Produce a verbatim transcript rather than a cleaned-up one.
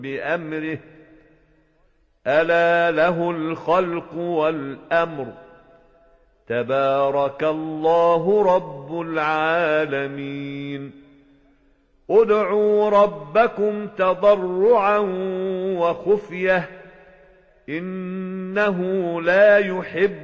بأمره ألا له الخلق والأمر تبارك الله رب العالمين ادعوا ربكم تضرعا وخفية إنه لا يحب